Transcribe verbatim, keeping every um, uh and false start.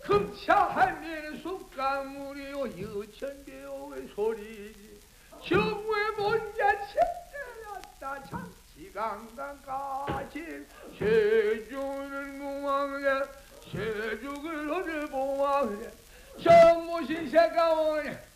흠차하면 숯가물이요 여천배우의 소리지 정부의 먼자 책대였다 장치강강까지 세주는 공황에 세죽을 어디 보황에 전무신세가 오네